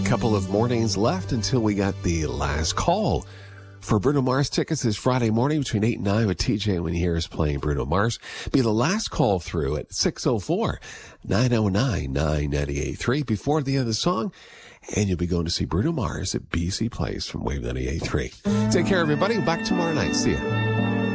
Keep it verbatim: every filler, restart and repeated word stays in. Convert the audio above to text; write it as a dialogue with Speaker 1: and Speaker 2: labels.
Speaker 1: couple of mornings left until we got the last call for Bruno Mars tickets this Friday morning between eight and nine with T J when he hears playing Bruno Mars. Be the last call through at six oh four, nine oh nine, nine nine eight three before the end of the song. And you'll be going to see Bruno Mars at B C Place from Wave ninety-eight point three. Take care, everybody. Back tomorrow night. See ya.